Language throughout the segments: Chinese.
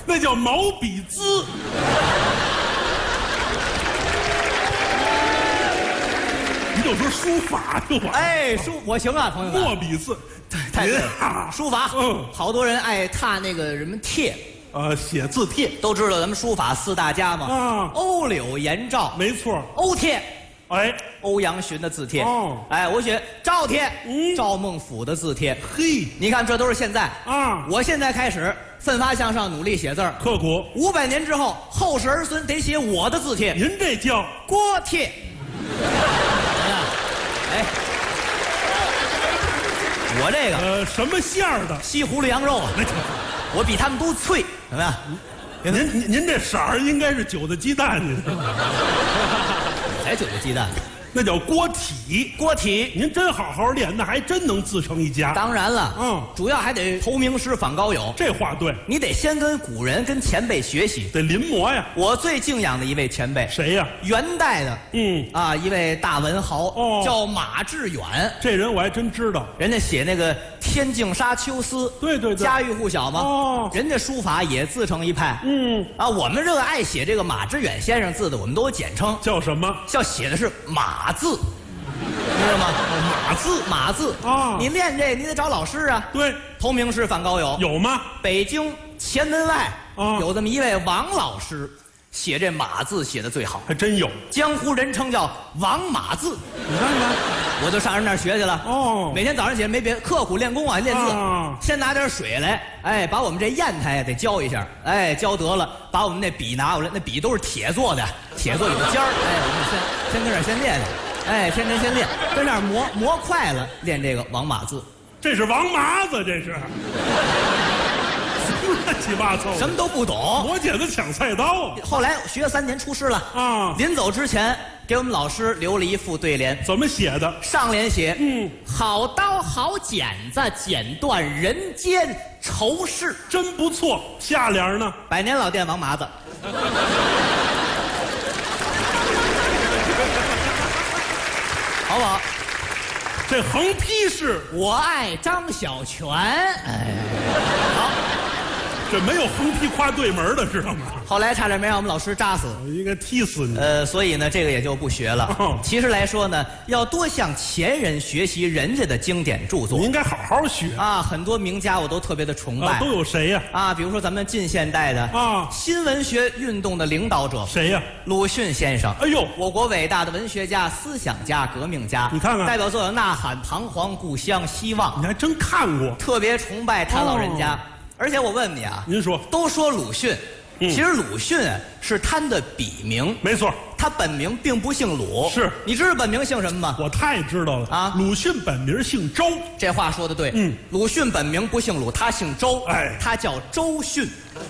那叫毛笔字。你就说书法就完了。 哎，我行啊，朋友们。 墨笔字， 太对了。书法，好多人爱踏那个什么帖， 写字帖， 都知道咱们书法四大家嘛。 啊， 欧柳颜赵， 没错。 欧帖， 哎， 欧阳询的字帖。 哦， 哎，我写赵帖，赵孟頫的字帖。 嘿， 你看这都是现在啊。 我现在开始奋发向上，努力写字儿， 刻苦。 500年之后，后世儿孙得写我的字帖。 您这叫锅贴。哎，我这个什么馅儿的？ 西葫芦羊肉啊，我比他们都脆，怎么样？ 您这色儿应该是韭菜鸡蛋，你知道吗？ 还韭菜鸡蛋？ 那叫锅体。 锅体， 您真好好练，那还真能自成一家。 当然了，主要还得投名师访高友。 这话对， 你得先跟古人、跟前辈学习， 得临摹呀。 我最敬仰的一位前辈， 谁呀？ 元代的，一位大文豪，叫马致远。这人我还真知道， 人家写那个《天净沙·秋思》， 对， 家喻户晓嘛。人家书法也自成一派。我们热爱写这个马致远先生字的，我们都有简称， 叫什么？ 叫写的是马字。知道吗？马字啊！你练这，你得找老师啊。 对， 投名师访高友有吗？ 北京前门外有这么一位王老师，写这马字写的最好， 还真有。 江湖人称叫王马字。 你看看， 我就上人那儿学去了。每天早上起来没别刻苦练功啊，练字。先拿点水来，哎，把我们这砚台得浇一下，哎，浇得了，把我们那笔拿过来，那笔都是铁做的，铁做有尖儿，哎，我们先跟这儿先练练。哎，天天先练，跟那儿磨快了，练这个王马字。 这是王麻子，这是乱七八糟， 什么都不懂。 磨剪子抢菜刀。 后来学了3年出师了啊！临走之前给我们老师留了一副对联， 怎么写的？ 上联写好刀好剪子，剪断人间愁事， 真不错。下联呢？ 百年老店王麻子。好不好？ 这横批是我爱张小泉。哎，好， 这没有横批夸对门的，知道吗？ 后来差点没让我们老师扎死， 应该踢死你。 所以呢，这个也就不学了。其实来说呢，要多向前人学习人家的经典著作。 你应该好好学啊！很多名家我都特别的崇拜。 都有谁呀？ 比如说咱们近现代的新文学运动的领导者， 谁呀？ 鲁迅先生。 哎呦， 我国伟大的文学家、思想家、革命家。 你看看， 代表作有《呐喊》《彷徨》《故乡》《希望》。 你还真看过？ 特别崇拜他老人家。而且我问你啊， 您说， 都说鲁迅，其实鲁迅是他的笔名， 没错， 他本名并不姓鲁。 是， 你知道本名姓什么吗？ 我太知道了啊！鲁迅本名姓周， 这话说的对。鲁迅本名不姓鲁，他姓周， 哎， 他叫周迅。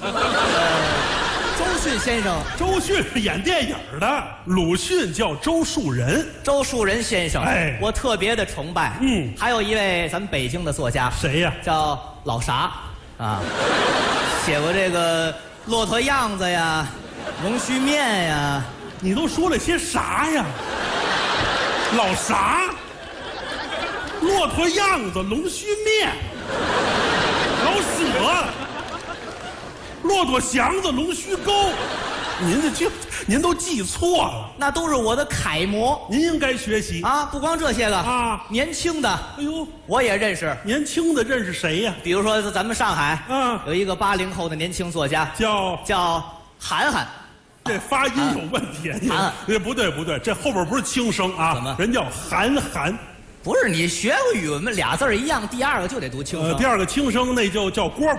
周迅先生， 周迅是演电影的，鲁迅叫周树人， 周树人先生， 哎， 我特别的崇拜。还有一位咱们北京的作家， 谁呀？ 叫老啥。写过这个骆驼样子呀，龙须面呀， 你都说了些啥呀？老啥？骆驼样子，龙须面，老舍，骆驼祥子，龙须沟。您都记错了， 那都是我的楷模， 您应该学习啊！不光这些个啊，年轻的，哎呦，我也认识。 年轻的认识谁呀？ 比如说咱们上海，有一个80后的年轻作家，叫韩寒。 这发音有问题，韩寒，不对，这后边不是轻声啊， 怎么？ 人叫韩寒。 不是你学过语文俩字一样，第二个就得读轻声。 第二个轻声那就叫蝈蝈。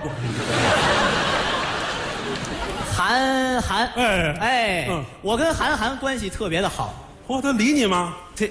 韩寒，我跟韩寒关系特别的好。 他理你吗？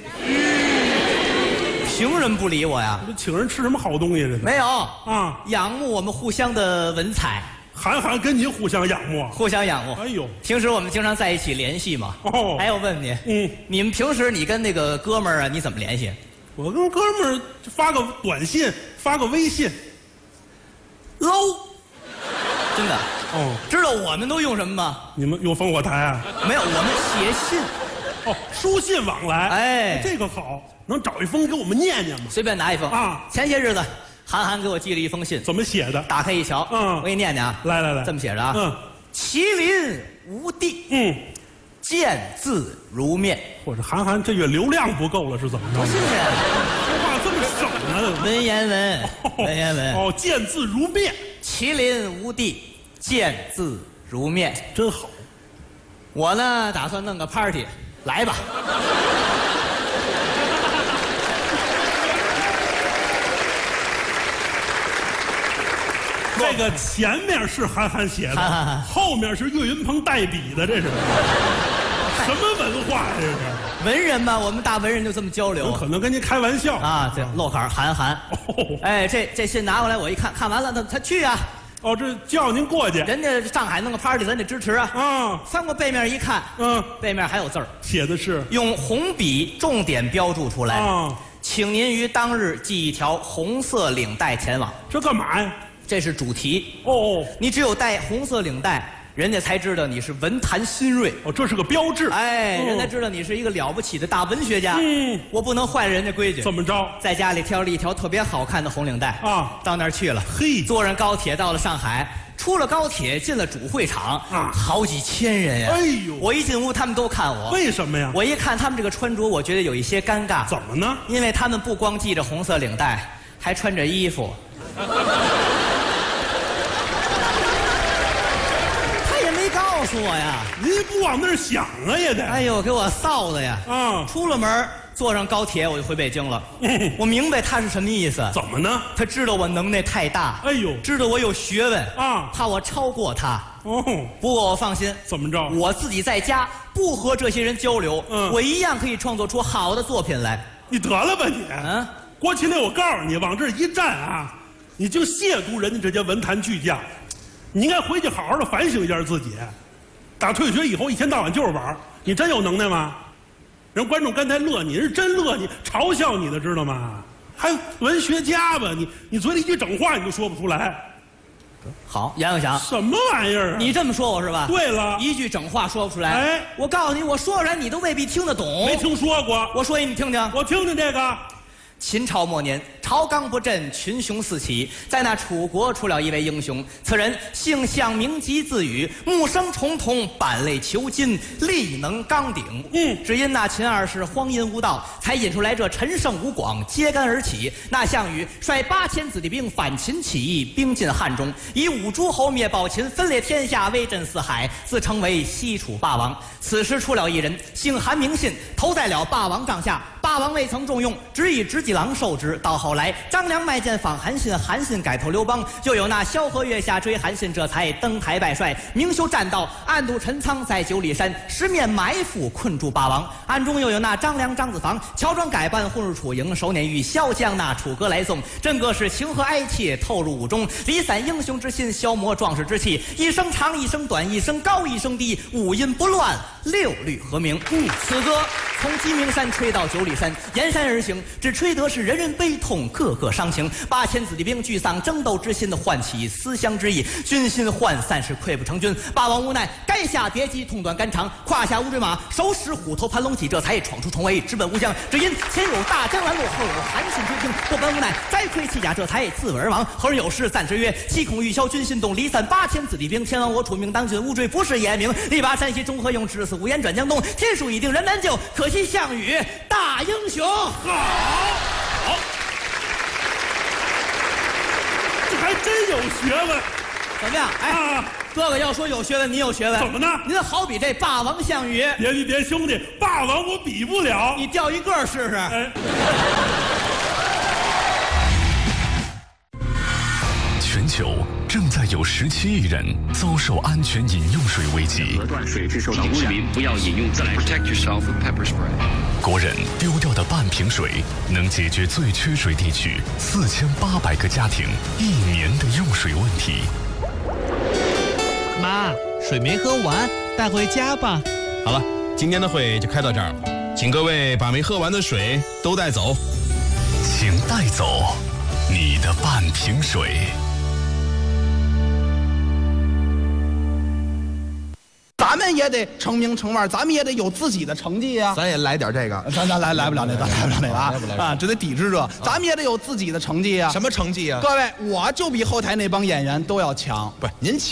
凭人不理我呀？ 请人吃什么好东西？这没有啊，仰慕我们互相的文采。 韩寒跟您互相仰慕， 互相仰慕。 哎呦， 平时我们经常在一起联系嘛。还有问你，你们平时你跟那个哥们儿啊，你怎么联系？ 我跟哥们儿发个短信，发个微信。 low， 真的。知道我们都用什么吗？ 你们用烽火台啊？ 没有，我们写信。 书信往来。 哎， 这个好，能找一封给我们念念吗？ 随便拿一封啊。 前些日子， 韩寒给我寄了一封信， 怎么写的？ 打开一瞧，我给你念念啊。 来， 这么写着啊。麒麟无地，见字如面。 或者韩寒这月流量不够了是怎么着？ 不是， 说话这么省啊？ 文言文，文言文。 哦，见字如面。 麒麟无地，见字如面， 真好。 我呢，打算弄个 party， 来吧。 这个前面是韩寒写的，后面是岳云鹏代笔的，这是什么文化呀？这是文人嘛，我们大文人就这么交流。 有可能跟您开玩笑啊，这漏坎韩寒。哎，这信拿过来，我一看，看完了，他去啊。 哦，这叫您过去。 人家上海弄个 party， 咱得支持啊。啊，翻过背面一看，背面还有字儿， 写的是用红笔重点标注出来。请您于当日系一条红色领带前往。 这干嘛呀？ 这是主题哦，你只有带红色领带，人家才知道你是文坛新锐哦，这是个标志。 哎，人家知道你是一个了不起的大文学家。我不能坏了人家规矩。 怎么着？ 在家里挑了一条特别好看的红领带啊， 到那儿去了。嘿，坐上高铁到了上海，出了高铁进了主会场啊，好几千人呀！哎呦，我一进屋，他们都看我。 为什么呀？ 我一看他们这个穿着，我觉得有一些尴尬。 怎么呢？ 因为他们不光系着红色领带，还穿着衣服。告诉我呀， 您不往那儿想啊也得。 哎呦，给我臊的呀！啊，出了门，坐上高铁，我就回北京了。我明白他是什么意思。 怎么呢？ 他知道我能耐太大。哎呦，知道我有学问啊，怕我超过他。哦，不过我放心。 怎么着？ 我自己在家不和这些人交流，我一样可以创作出好的作品来。 你得了吧你！啊，郭麒麟，我告诉你，往这一站啊，你就亵渎人家这些文坛巨匠。你应该回去好好的反省一下自己。打退学以后一天到晚就是玩，你真有能耐吗？人观众刚才乐你，是真乐你，嘲笑你的，知道吗？还文学家吧？你嘴里一句整话你都说不出来。 好，杨永祥， 什么玩意儿啊？ 你这么说我是吧？ 对了， 一句整话说不出来。哎，我告诉你，我说出来你都未必听得懂。 没听说过。 我说一你听听。 我听听这个。 秦朝末年，朝纲不振，群雄四起，在那楚国出了一位英雄，此人姓项，名籍，字羽，木生重瞳，板类遒金，力能刚鼎。只因那秦二世荒淫无道，才引出来这陈胜吴广揭竿而起。那项羽率8000子弟兵反秦起义，兵进汉中，以5诸侯灭暴秦，分裂天下，威震四海，自称为西楚霸王。此时出了一人，姓韩名信，投在了霸王帐下。霸王未曾重用，只以直戟郎受之。到后来，张良卖剑访韩信，韩信改投刘邦，就有那萧何月下追韩信，这才登台拜帅，明修栈道，暗度陈仓，在9里山十面埋伏，困住霸王。暗中又有那张良、张子房乔装改扮，混入楚营，手捻玉箫，将那楚歌来送。真个是情和哀切，透入伍中，离散英雄之心，消磨壮士之气。一声长，一声短，一声高，一声低，五音不乱，6律和鸣。此歌从鸡鸣山吹到9里山，沿山而行，只吹得是人人悲痛，个个伤情。8000子弟兵聚丧争斗之心的，唤起思乡之意，军心涣散，是溃不成军。霸王无奈，垓下叠击，痛断肝肠，胯下乌骓马，手使虎头盘龙戟，这才闯出重围，直奔吴江。只因前有大江拦路，后有韩信追兵，不般无奈，摘盔弃甲，这才自刎而亡。后人有诗赞之曰：七孔玉箫军心动，离散8000子弟兵，前往我楚命当军，乌骓不是严明，力拔山兮中和用，至死无言转江东。天数已定人难救，可惜项羽大英雄。 好，这还真有学问。 怎么样？哎，哥哥要说有学问，你有学问。 怎么呢？ 您好比这霸王项羽。 别兄弟，霸王我比不了。 你钓一个试试。哎。 全球正在有17亿人遭受安全饮用水危机。 河段水质受到污染，不要饮用自来水。Protect yourself with pepper spray。 国人丢掉的半瓶水，能解决最缺水地区4800个家庭1年的用水问题。 妈，水没喝完，带回家吧。 好了，今天的会就开到这儿了，请各位把没喝完的水都带走。 请带走你的半瓶水。 咱咱们也得成名成腕，咱们也得有自己的成绩呀。 咱也来点这个， 咱来不了那，咱来不了那个啊！啊，这得抵制这，咱们也得有自己的成绩呀。 什么成绩呀？ 各位，我就比后台那帮演员都要强。 不是您